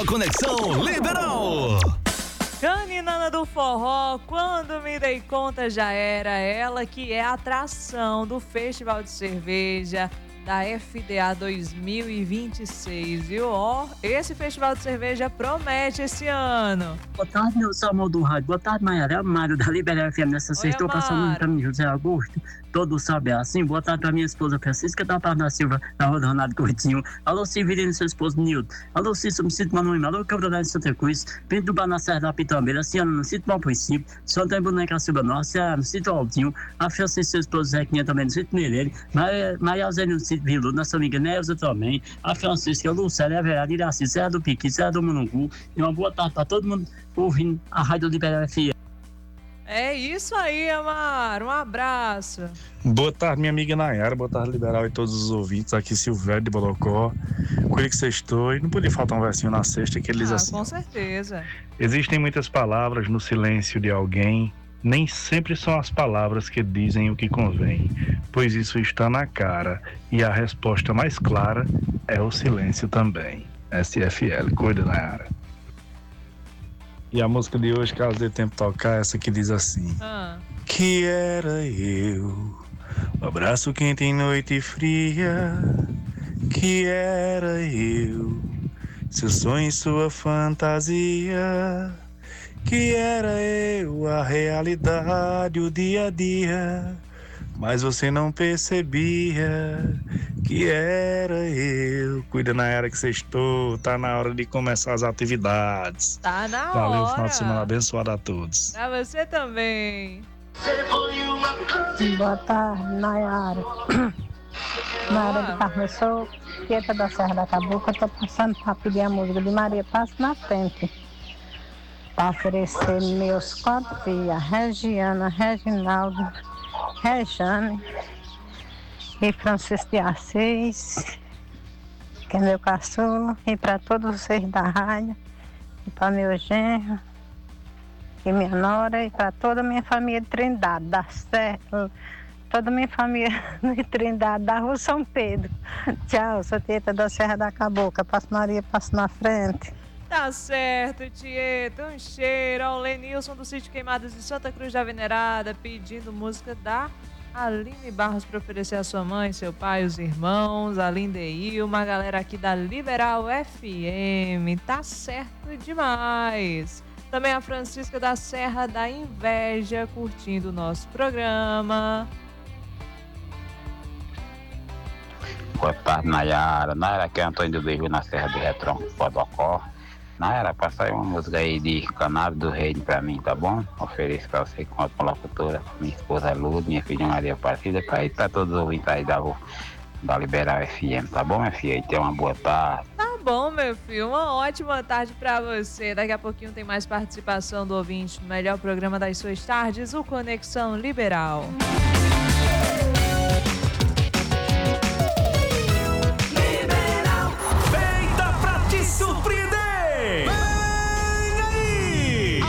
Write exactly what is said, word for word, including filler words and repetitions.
Conexão Liberal. Caninana do Forró, quando me dei conta já era ela que é a atração do Festival de Cerveja da F D A dois mil e vinte e seis, viu? Ó, esse Festival de Cerveja promete esse ano. Boa tarde, meu amor do rádio. Boa tarde, Maiara. É o Mário da Liberal F M. Nessa sexta, eu passando pra mim, José Augusto. Todo sabe assim. Boa tarde pra minha esposa Francisca, da Paz da Silva, da Rua do Ronaldo Coutinho. Alô, Severino, seu esposo Nilton. Alô, Cícero, me sinto Manoel. Alô, Cabral de Santa Cruz. Pinto do Bar na Serra da Pitambeira. Ciano, não sinto mal princípio. Santa Boneca Silva Nossa. Ceará, não sinto Altinho. A Francisca, seu esposo Zequinha, também não sinto Mineiro. Maria Alzênio, não sinto Vilu. Nossa amiga Neuza também. A Francisca, a Lucélia, a Verada, Iraci, Serra do Piqui, Serra do Munungu. E uma boa tarde pra todo mundo ouvindo a Rádio Liberal F M. É isso aí, Amar. Um abraço. Boa tarde, minha amiga Nayara. Boa tarde, Liberal, e todos os ouvintes. Aqui, Silvério de Bolocó. Coelho que sextou. E não podia faltar um versinho na sexta que ele diz ah, assim: com certeza. Existem muitas palavras no silêncio de alguém. Nem sempre são as palavras que dizem o que convém, pois isso está na cara. E a resposta mais clara é o silêncio também. S F L. Cuida, Nayara. E a música de hoje, caso dê tempo de tocar, essa que diz assim: Ah. Que era eu, um abraço quente em noite fria. Que era eu, seu sonho e sua fantasia. Que era eu, a realidade, o dia a dia. Mas você não percebia que era eu. Cuida na era que sextou, tá na hora de começar as atividades. Tá na Valeu, hora. final de semana abençoado a todos. Pra você também. Boa tarde, Nayara. Nayara de Carmo, eu sou Quieta da Serra da Cabocla. Tô passando pra pedir a música de Maria Passa na Frente. Para oferecer meus quatro filhas, Regiana, Reginaldo, Rejane e Francisco de Assis, que é meu caçula, e para todos vocês da rádio, e para meu genro, e minha nora, e para toda a minha família de Trindade, da Serra, toda a minha família de Trindade, da Rua São Pedro. Tchau, sou Tieta da Serra da Cabocla, passo Maria, passo na frente. Tá certo, Tieta. Um cheiro ao Lenilson do Sítio Queimadas de Santa Cruz da Venerada, pedindo música da Aline Barros para oferecer à sua mãe, seu pai, os irmãos, a Lindeil, uma galera aqui da Liberal F M. Tá certo demais. Também a Francisca da Serra da Inveja, curtindo o nosso programa. Boa tarde, Nayara. Nayara, aqui é Antônio do Beijo na Serra do Retron, Podocó. Nayara, passa aí uma música aí de Canário do Reino pra mim, tá bom? Ofereço pra você com a locutora, minha esposa Luz, minha filha Maria Aparecida, pra, pra todos os ouvintes aí da, da Liberal F M, tá bom, minha filha? E tenha uma boa tarde. Tá bom, meu filho. Uma ótima tarde pra você. Daqui a pouquinho tem mais participação do ouvinte no melhor programa das suas tardes, o Conexão Liberal.